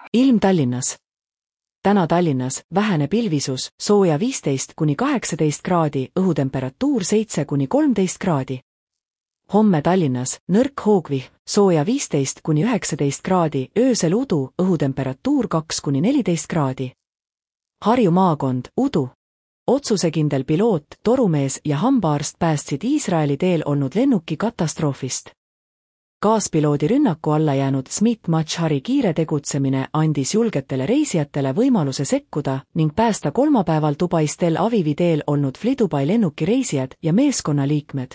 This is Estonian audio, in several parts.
Ilm Tallinnas. Täna Tallinnas vähene pilvisus, sooja 15–18 kraadi, õhutemperatuur 7–13 kraadi. Homme Tallinnas nõrk hoogvihm, sooja 15–19 kraadi, öösel udu, õhutemperatuur 2–14 kraadi. Harju maakond, udu. Otsusekindel piloot, torumees ja hambaarst päästsid Iisraeli teel olnud lennuki katastroofist. Kaaspiloodi rünnaku alla jäänud Smith Machari kiire tegutsemine andis julgetele reisijatele võimaluse sekkuda ning päästa kolmapäeval Dubais Tel Avivi teel olnud FlyDubai lennuki reisijad ja meeskonnaliikmed.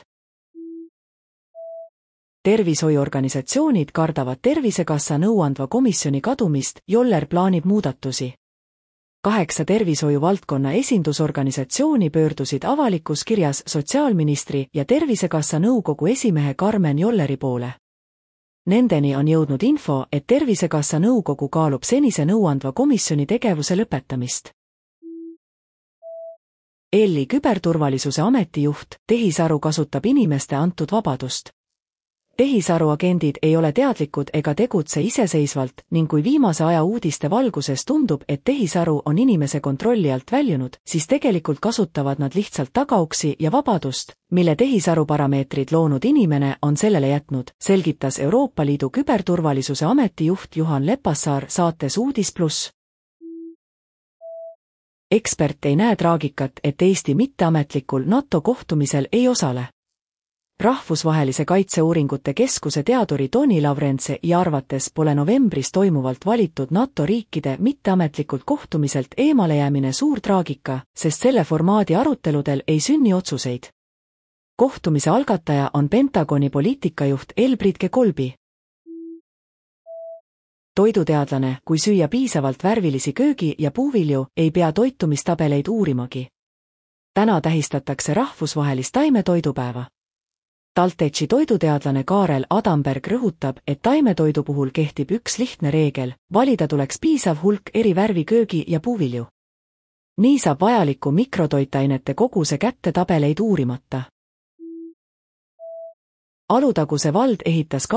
Tervishoiuorganisatsioonid kardavad Tervisekassa nõuandva komisjoni kadumist, Joller plaanib muudatusi. 8 tervishoiuvaldkonna esindusorganisatsiooni pöördusid avalikus kirjas sotsiaalministri ja Tervisekassa nõukogu esimehe Karmen Jolleri poole. Nendeni on jõudnud info, et Tervisekassa nõukogu kaalub senise nõuandva komisjoni tegevuse lõpetamist. EL-i küberturvalisuse ametijuht, tehisaru kasutab inimeste antud vabadust. Tehisaru agendid ei ole teadlikud ega tegutse iseseisvalt ning kui viimase aja uudiste valguses tundub, et tehisaru on inimese kontrolli alt väljunud, siis tegelikult kasutavad nad lihtsalt tagauksi ja vabadust, mille tehisaru parameetrid loonud inimene on sellele jätnud, selgitas Euroopa Liidu küberturvalisuse ametijuht Juhan Lepassaar saates Uudis+. Ekspert ei näe traagikat, et Eesti mitteametlikul NATO kohtumisel ei osale. Rahvusvahelise kaitseuuringute keskuse teaduri Toni Lavrentse ja arvates pole novembris toimuvalt valitud NATO riikide mitteametlikult kohtumiselt eemalejäämine suur traagika, sest selle formaadi aruteludel ei sünni otsuseid. Kohtumise algataja on Pentagoni poliitikajuht Elbridge Colby. Toiduteadlane, kui süüa piisavalt värvilisi köögi- ja puuvilju, ei pea toitumistabeleid uurimagi. Täna tähistatakse rahvusvahelist taimetoidupäeva. TalTechi toiduteadlane Kaarel Adamberg rõhutab, et taimetoidu puhul kehtib üks lihtne reegel, valida tuleks piisav hulk eri värvi köögi- ja puuvilju. Nii saab vajaliku mikrotoitainete koguse kätte tabeleid uurimata. Alutaguse vald ehitas